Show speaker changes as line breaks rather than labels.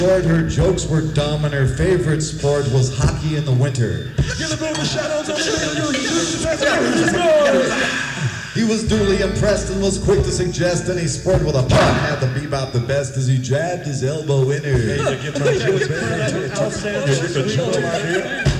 short, her jokes were dumb, and her favorite sport was hockey in the winter. He was duly impressed and was quick to suggest any sport with a puck had the bebop the best as he jabbed his elbow in her.